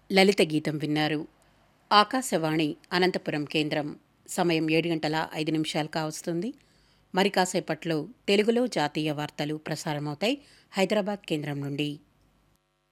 లలిత గీతం విన్నారు. ఆకాశవాణి అనంతపురం కేంద్రం. సమయం 7 గంటల 5 నిమిషాలు కావస్తుంది. మరి కాసేపట్లో తెలుగులో జాతీయ వార్తలు ప్రసారమవుతాయి హైదరాబాద్ కేంద్రం నుండి.